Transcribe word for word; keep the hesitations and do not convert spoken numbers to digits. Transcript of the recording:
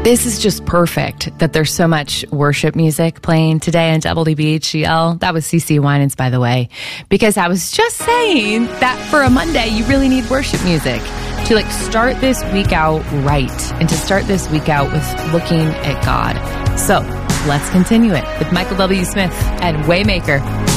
This is just perfect that there's so much worship music playing today on W B H G L. That was CeCe Winans, by the way, because I was just saying that for a Monday, you really need worship music to like start this week out right and to start this week out with looking at God. So let's continue it with Michael W. Smith and Waymaker.